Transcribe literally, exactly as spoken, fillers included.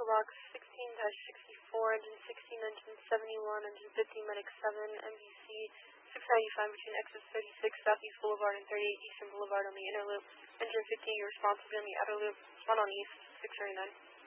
Block sixteen dash sixty-four, Engine sixteen, Engine seventy-one, Engine fifteen, Medic seven, M V C six ninety-five between exit thirty-six Southeast Boulevard and thirty-eight Eastern Boulevard on the inner loop. Engine fifteen, you're responsible on the outer loop. One on east, six thirty-nine.